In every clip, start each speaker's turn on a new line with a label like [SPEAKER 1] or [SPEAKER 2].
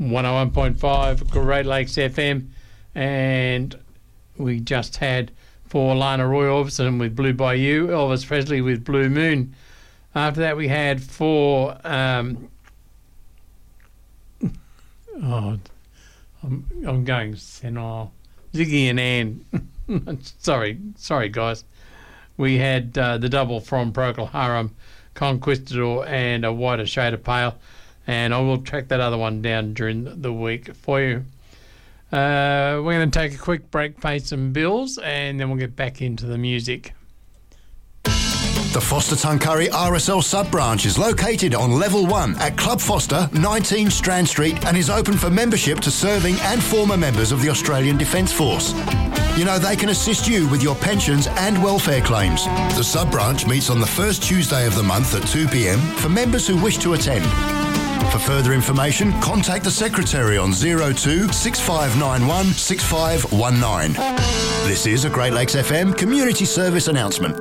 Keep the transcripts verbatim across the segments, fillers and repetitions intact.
[SPEAKER 1] one oh one point five Great Lakes F M, and we just had for Lana Roy Orbison with Blue Bayou, Elvis Presley with Blue Moon. After that we had for um, oh I'm, I'm going Senor Ziggy and Ann. sorry sorry guys we had uh, the double from Procol Harum, Conquistador and A Whiter Shade of Pale, and I will track that other one down during the week for you. Uh, we're going to take a quick break, pay some bills, and then we'll get back into the music.
[SPEAKER 2] The Foster Tuncurry R S L sub-branch is located on Level one at Club Foster, nineteen Strand Street, and is open for membership to serving and former members of the Australian Defence Force. You know, they can assist you with your pensions and welfare claims. The sub-branch meets on the first Tuesday of the month at two p m for members who wish to attend. For further information, contact the Secretary on zero two six five nine one six five one nine. This is a Great Lakes F M community service announcement.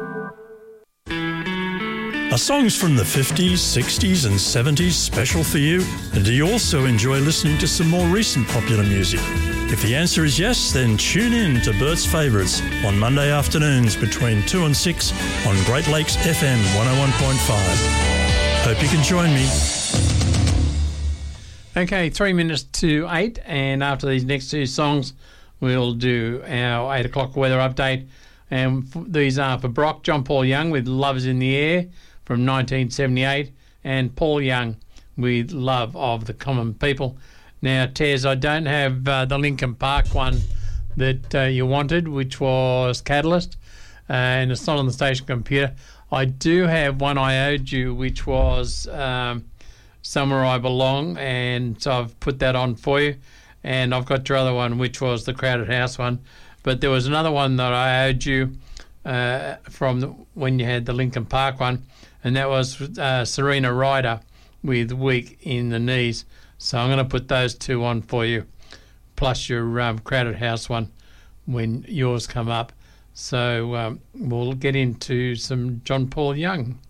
[SPEAKER 3] Are songs from the fifties, sixties and seventies special for you? And do you also enjoy listening to some more recent popular music? If the answer is yes, then tune in to Bert's Favourites on Monday afternoons between two and six on Great Lakes F M one oh one point five. Hope you can join me.
[SPEAKER 1] Okay, three minutes to eight, and after these next two songs, we'll do our eight o'clock weather update. And f- these are for Brock, John Paul Young with Love's in the Air from nineteen seventy-eight, and Paul Young with Love of the Common People. Now, Tez, I don't have uh, the Linkin Park one that uh, you wanted, which was Catalyst, uh, and it's not on the station computer. I do have one I owed you, which was um, Somewhere I Belong, and so I've put that on for you. And I've got your other one, which was the Crowded House one. But there was another one that I owed you uh, from the, when you had the Linkin Park one, and that was uh, Serena Ryder with Weak in the Knees. So I'm going to put those two on for you, plus your um, Crowded House one when yours come up. So um, we'll get into some John Paul Young.